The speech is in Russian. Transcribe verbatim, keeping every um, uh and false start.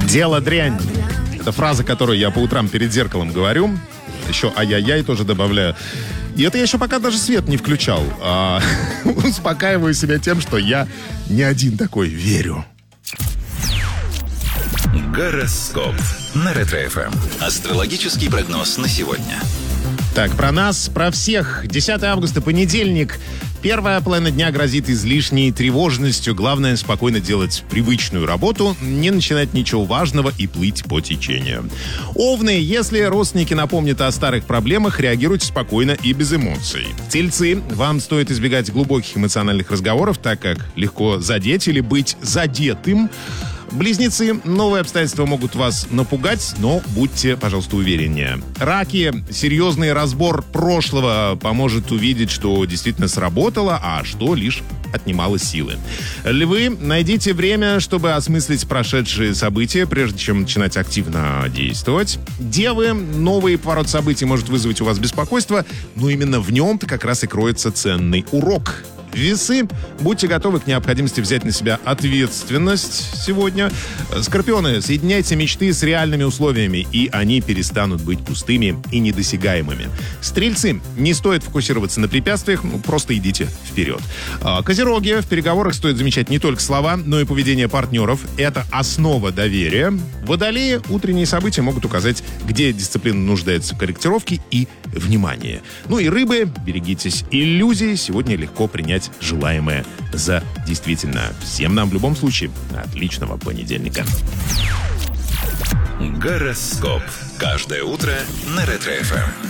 Дело дрянь. Это фраза, которую я по утрам перед зеркалом говорю. Еще ай-яй-яй тоже добавляю. И это я еще пока даже свет не включал. А, успокаиваю себя тем, что я не один такой, верю. Гороскоп на Ретро-эф эм. Астрологический прогноз на сегодня. Так, про нас, про всех. десятого августа, понедельник. Первая половина дня грозит излишней тревожностью. Главное, спокойно делать привычную работу, не начинать ничего важного и плыть по течению. Овны, если родственники напомнят о старых проблемах, реагируйте спокойно и без эмоций. Тельцы, вам стоит избегать глубоких эмоциональных разговоров, так как легко задеть или быть задетым. Близнецы, новые обстоятельства могут вас напугать, но будьте, пожалуйста, увереннее. Раки, серьезный разбор прошлого поможет увидеть, что действительно сработало, а что лишь отнимало силы. Львы, найдите время, чтобы осмыслить прошедшие события, прежде чем начинать активно действовать. Девы, новый поворот событий может вызвать у вас беспокойство, но именно в нем-то как раз и кроется ценный урок. Весы, будьте готовы к необходимости взять на себя ответственность сегодня. Скорпионы, соединяйте мечты с реальными условиями, и они перестанут быть пустыми и недосягаемыми. Стрельцы, не стоит фокусироваться на препятствиях, ну, просто идите вперед. Козероги, в переговорах стоит замечать не только слова, но и поведение партнеров. Это основа доверия. Водолеи, утренние события могут указать, где дисциплина нуждается в корректировке и внимании. Ну и рыбы, берегитесь иллюзий, сегодня легко принять желаемое за действительно. Всем нам в любом случае отличного понедельника. Гороскоп. Каждое утро на Ретро-эф эм.